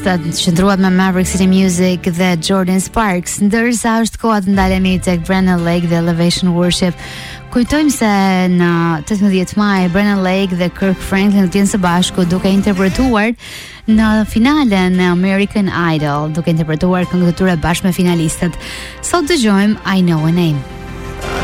finalistat qëndruat me Maverick City Music dhe Jordan Sparks, ndërsa është koha të ndalemi tek Brennan Lake dhe Elevation Worship. Kujtojmë se në 18 maj Brennan Lake dhe Kirk Franklin do të jenë së bashku duke interpretuar në finalen e American Idol, duke interpretuar këngët e tyre bashkë me finalistët. Sot dëgjojmë I Know a Name.